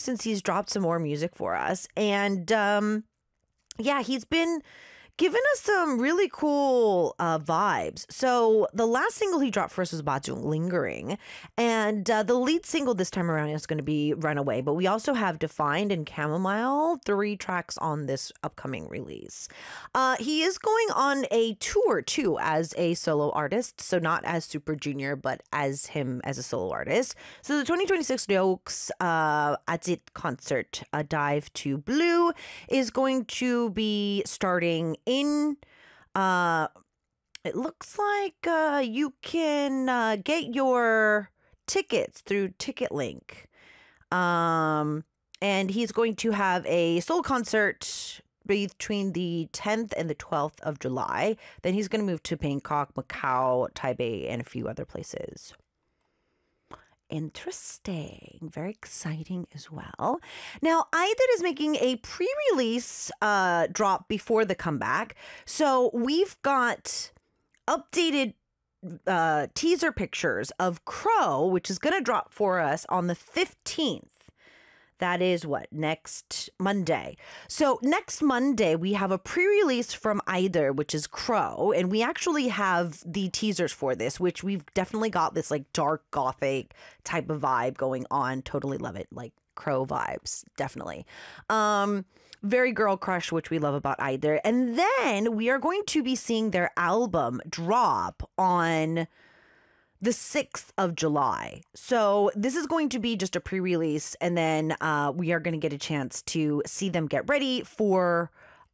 since he's dropped some more music for us. And yeah, he's been giving us some really cool vibes. So the last single he dropped for us was Bajung, Lingering. And the lead single this time around is going to be Runaway. But we also have Defined and Chamomile, 3 tracks on this upcoming release. He is going on a tour too as a solo artist. So not as Super Junior, but as him as a solo artist. So the 2026 Ryok's Ajit concert, A Dive to Blue, is going to be starting in it looks like you can get your tickets through TicketLink. And he's going to have a solo concert between the 10th and the 12th of July. Then he's going to move to Bangkok, Macau, Taipei, and a few other places. Interesting. Very exciting as well. Now, IDOL is making a pre-release drop before the comeback. So we've got updated teaser pictures of Crow, which is going to drop for us on the 15th. That is what? Next Monday. So next Monday, we have a pre-release from IDOL, which is Crow. And we actually have the teasers for this, which we've definitely got this like dark gothic type of vibe going on. Totally love it. Like Crow vibes. Definitely. Very girl crush, which we love about IDOL. And then we are going to be seeing their album drop on the 6th of July. So this is going to be just a pre-release, and then we are going to get a chance to see them get ready for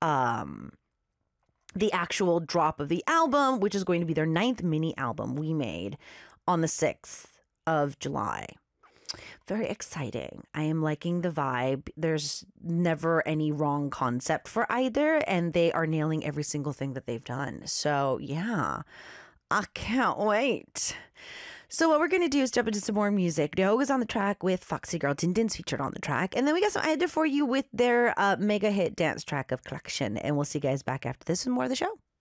the actual drop of the album, which is going to be their 9th mini album we made on the 6th of July. Very exciting. I am liking the vibe. There's never any wrong concept for either, and they are nailing every single thing that they've done. So yeah, I can't wait. So what we're going to do is jump into some more music. Ryoga is on the track with Foxy Girl. Jindin's featured on the track. And then we got some IDOL for you with their mega hit dance track of Collection. And we'll see you guys back after this and more of the show.